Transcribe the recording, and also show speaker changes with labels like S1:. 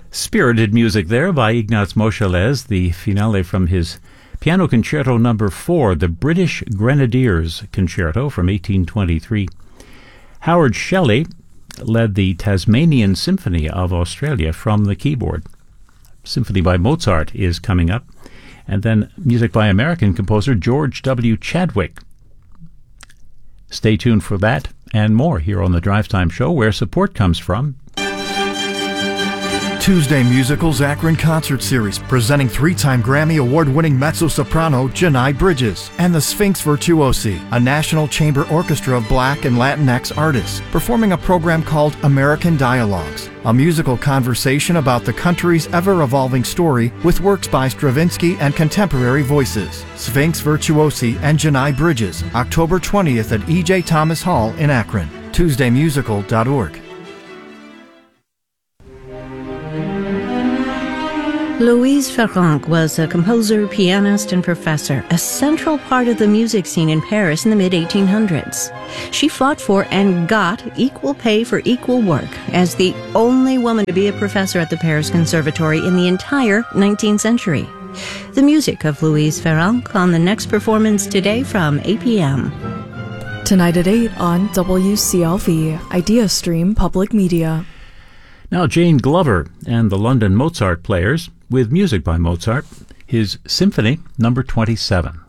S1: Spirited music there by Ignaz Moscheles, the finale from his Piano Concerto No. 4, the British Grenadiers Concerto from 1823. Howard Shelley led the Tasmanian Symphony of Australia from the keyboard. Symphony by Mozart is coming up, and then music by American composer George W. Chadwick. Stay tuned for that and more here on the Drive Time Show, where support comes from
S2: Tuesday Musicals Akron Concert Series, presenting three-time Grammy Award-winning mezzo-soprano Janai Bridges and the Sphinx Virtuosi, a national chamber orchestra of Black and Latinx artists, performing a program called American Dialogues, a musical conversation about the country's ever-evolving story with works by Stravinsky and contemporary voices. Sphinx Virtuosi and Janai Bridges, October 20th at E.J. Thomas Hall in Akron. TuesdayMusical.org.
S3: Louise Farrenc was a composer, pianist, and professor, a central part of the music scene in Paris in the mid-1800s. She fought for and got equal pay for equal work as the only woman to be a professor at the Paris Conservatory in the entire 19th century. The music of Louise Farrenc on the next performance today from 8 p.m.
S4: Tonight at 8 on WCLV, IdeaStream Public Media.
S1: Now Jane Glover and the London Mozart Players with music by Mozart, his Symphony No. 27.